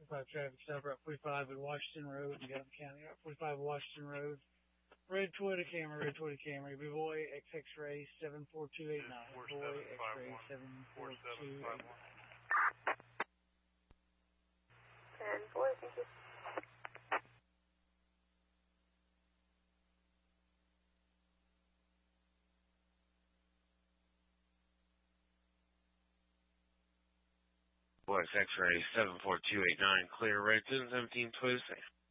45 traffic stop, Route 45 and Washington Road, and Gadam County, Route 45 Washington Road. Red Toyota Camry, B-Boy, X-Ray 74289, Boy, X-Ray 74289. And boy, thank you. Boy, X-Ray 74289, clear right to 17 Twisting.